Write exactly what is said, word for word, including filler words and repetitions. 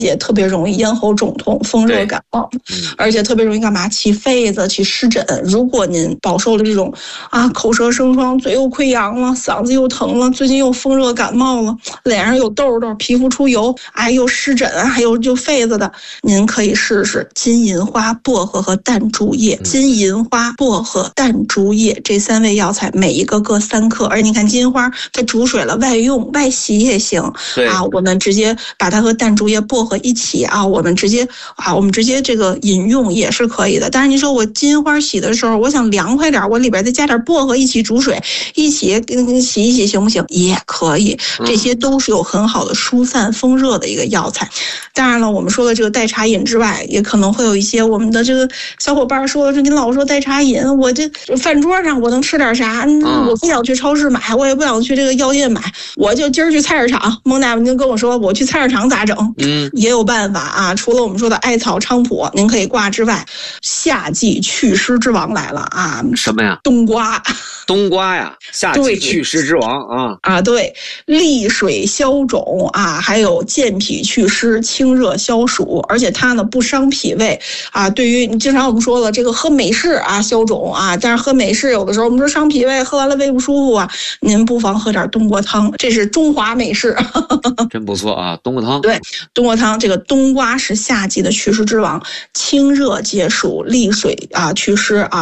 也特别容易咽喉肿痛、风热感冒，而且特别容易干嘛？起痱子、起湿疹。如果您饱受了这种啊口舌生疮、嘴又溃疡了、嗓子又疼了，最近又风热感冒了，脸上有痘痘、皮肤出油，哎，又湿疹，还有就痱子的，您可以试试金银花、薄荷和淡竹叶。金银花、薄荷、淡竹叶这三味药材，每一个各三克。而你看金银花，它煮水了，外用、外洗也行啊。我们直接把它和淡竹叶、薄荷一起啊，我们直接啊，我们直接这个饮用也是可以的。但是你说我金银花洗的时候，我想凉快点，我里边再加点薄荷一起煮水，一起跟洗一洗行不行？也可以，这些都是有很好的疏散风热的一个药材。当然了，我们说的这个代茶饮之外，也可能会有一些我们的这个小伙伴说的是，您老说代茶饮，我这饭桌上我能吃点啥？嗯、我不想去超市买，我也不想去这个药店买，我就今儿去菜市场。孟大夫您跟我说，我去菜市场咋整？嗯，也有办法啊。除了我们说的艾草、菖蒲您可以挂之外，夏季祛湿之王来了啊！ 什么呀？ 冬瓜。 冬瓜呀，夏季祛湿之王啊！ 啊，对，利水消肿啊，还有健脾祛湿、清热消暑，而且它呢不伤脾胃啊。对于你经常我们说了，这个喝美式啊消肿啊，但是喝美式有的时候我们说伤脾胃，喝完了胃不舒服啊，您不妨喝点冬瓜汤，这是中华美式， 真不错啊！冬瓜汤， 对，冬瓜汤，这个冬瓜是夏季的祛湿之王，清热解暑、利水啊祛湿啊。